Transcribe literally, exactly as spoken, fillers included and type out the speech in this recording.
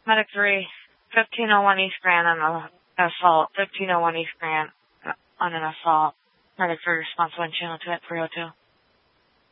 Medic three, fifteen oh one East Grand on an assault. fifteen oh one East Grand on an assault. Medic three, response one, channel two at three oh two.